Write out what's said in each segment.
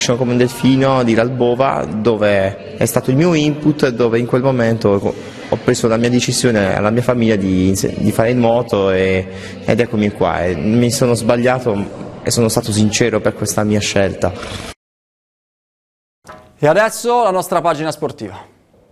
Sono come un delfino di Ralbova, dove è stato il mio input, dove in quel momento ho preso la mia decisione alla mia famiglia di fare il nuoto ed eccomi qua. E mi sono sbagliato e sono stato sincero per questa mia scelta. E adesso la nostra pagina sportiva.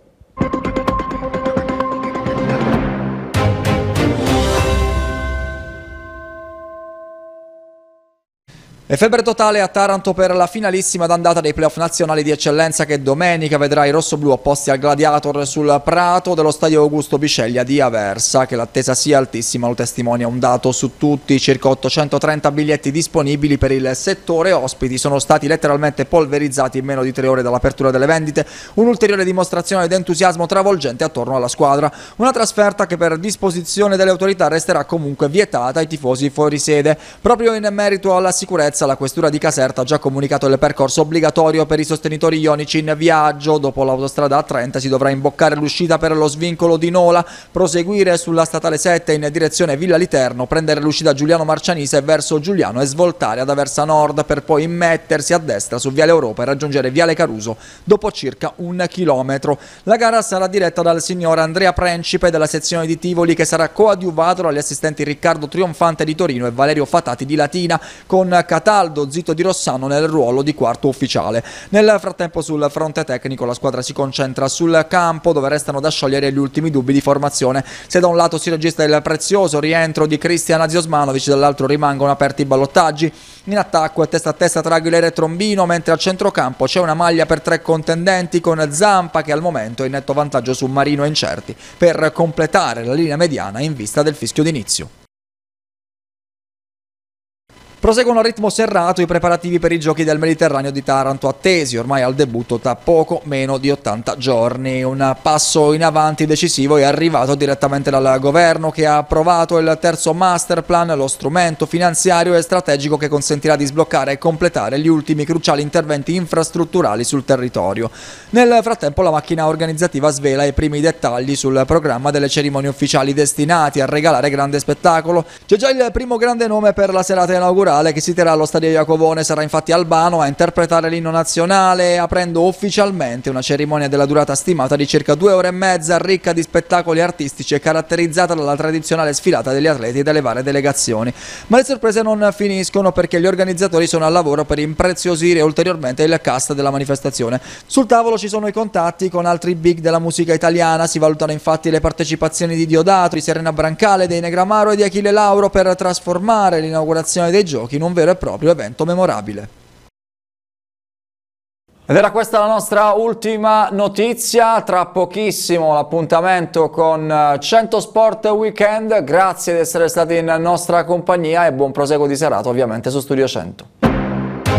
E febbre totale a Taranto per la finalissima d'andata dei playoff nazionali di eccellenza che domenica vedrà i rossoblù opposti al Gladiator sul prato dello stadio Augusto Biceglia di Aversa. Che l'attesa sia altissima lo testimonia un dato su tutti: circa 830 biglietti disponibili per il settore ospiti sono stati letteralmente polverizzati in meno di 3 ore dall'apertura delle vendite, un'ulteriore dimostrazione di entusiasmo travolgente attorno alla squadra. Una trasferta che per disposizione delle autorità resterà comunque vietata ai tifosi fuori sede. Proprio in merito alla sicurezza, la questura di Caserta ha già comunicato il percorso obbligatorio per i sostenitori ionici in viaggio. Dopo l'autostrada A30 si dovrà imboccare l'uscita per lo svincolo di Nola, proseguire sulla statale 7 in direzione Villa Literno, prendere l'uscita Giuliano Marcianise verso Giuliano e svoltare ad Aversa Nord per poi immettersi a destra su Viale Europa e raggiungere Viale Caruso dopo circa 1 chilometro. La gara sarà diretta dal signor Andrea Principe della sezione di Tivoli, che sarà coadiuvato dagli assistenti Riccardo Trionfante di Torino e Valerio Fatati di Latina, con Cataldo Zitto di Rossano nel ruolo di quarto ufficiale. Nel frattempo sul fronte tecnico la squadra si concentra sul campo, dove restano da sciogliere gli ultimi dubbi di formazione. Se da un lato si registra il prezioso rientro di Cristian Aziosmanovic, dall'altro rimangono aperti i ballottaggi. In attacco è testa a testa tra Aguilera e Trombino, mentre al centrocampo c'è una maglia per 3 contendenti, con Zampa che al momento è in netto vantaggio su Marino e Incerti, per completare la linea mediana in vista del fischio d'inizio. Proseguono a ritmo serrato i preparativi per i Giochi del Mediterraneo di Taranto, attesi ormai al debutto tra poco meno di 80 giorni. Un passo in avanti decisivo è arrivato direttamente dal governo, che ha approvato il terzo master plan, lo strumento finanziario e strategico che consentirà di sbloccare e completare gli ultimi cruciali interventi infrastrutturali sul territorio. Nel frattempo la macchina organizzativa svela i primi dettagli sul programma delle cerimonie ufficiali destinati a regalare grande spettacolo. C'è già il primo grande nome per la serata inaugurale, che si terrà allo Stadio Iacovone. Sarà infatti Albano a interpretare l'inno nazionale, aprendo ufficialmente una cerimonia della durata stimata di circa 2 ore e mezza, ricca di spettacoli artistici e caratterizzata dalla tradizionale sfilata degli atleti delle varie delegazioni. Ma le sorprese non finiscono, perché gli organizzatori sono al lavoro per impreziosire ulteriormente il cast della manifestazione. Sul tavolo ci sono i contatti con altri big della musica italiana. Si valutano infatti le partecipazioni di Diodato, di Serena Brancale, dei Negramaro e di Achille Lauro, per trasformare l'inaugurazione dei Giochi in un vero e proprio evento memorabile. Ed era questa la nostra ultima notizia. Tra pochissimo l'appuntamento con 100 Sport Weekend. Grazie di essere stati in nostra compagnia e buon proseguo di serata ovviamente su Studio 100.